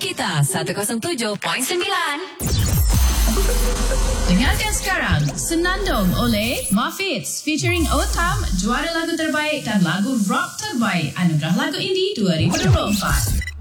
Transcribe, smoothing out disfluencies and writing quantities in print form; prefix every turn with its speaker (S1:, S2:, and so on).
S1: Kita 107.9.
S2: Dengarkan sekarang Senandung oleh Muffets featuring Otam, juara lagu terbaik dan lagu rock terbaik Anugerah Lagu Indie 2024.